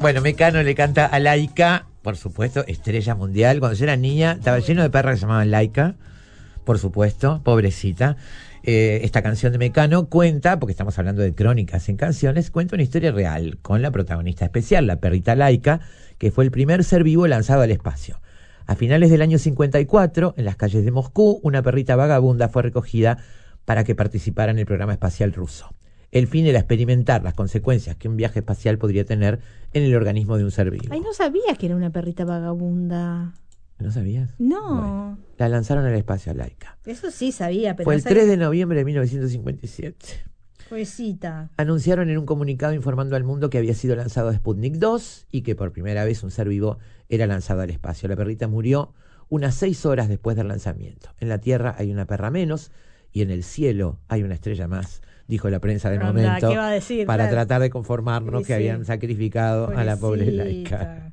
Bueno, Mecano le canta a Laika, por supuesto, estrella mundial. Cuando yo era niña, estaba lleno de perras que se llamaban Laika, por supuesto, pobrecita. Esta canción de Mecano cuenta, porque estamos hablando de crónicas en canciones, cuenta una historia real con la protagonista especial, la perrita Laika, que fue el primer ser vivo lanzado al espacio. A finales del año 54, en las calles de Moscú, una perrita vagabunda fue recogida para que participara en el programa espacial ruso. El fin era experimentar las consecuencias que un viaje espacial podría tener en el organismo de un ser vivo. Ay, no sabía que era una perrita vagabunda. ¿No sabías? No. Bueno, la lanzaron al espacio a Laika. Eso sí sabía, pero Fue no el sabía. 3 de noviembre de 1957. Pobrecita. Anunciaron en un comunicado informando al mundo que había sido lanzado Sputnik 2 y que por primera vez un ser vivo era lanzado al espacio. La perrita murió unas 6 horas después del lanzamiento. En la Tierra hay una perra menos y en el cielo hay una estrella más, dijo la prensa del momento, ¿qué va a decir? para Claro. tratar de conformarnos Sí, que habían sacrificado a la pobre Pobrecita. Laika.